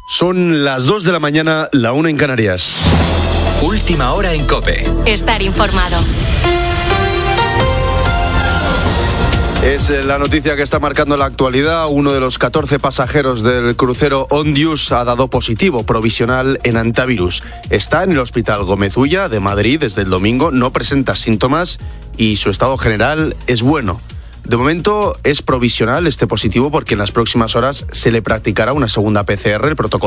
Son las 2 de la mañana, la 1 en Canarias. Última hora en COPE. Estar informado. Es la noticia que está marcando la actualidad. Uno de los 14 pasajeros del crucero Ondius ha dado positivo provisional en antivirus. Está en el Hospital Gómez Ulla de Madrid desde el domingo, no presenta síntomas y su estado general es bueno. De momento es provisional este positivo porque en las próximas horas se le practicará una segunda PCR. El protocolo